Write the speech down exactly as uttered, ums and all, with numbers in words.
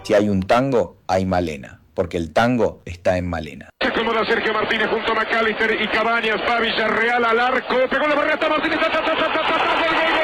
Si hay un tango, hay Malena, porque el tango está en Malena. Se acomoda Sergio Martínez junto a McAllister y Cabañas, va Villarreal al arco, pegó la barreta Martínez, ta, ta, ta, ta, ta, ta, ta, gol, gol, gol.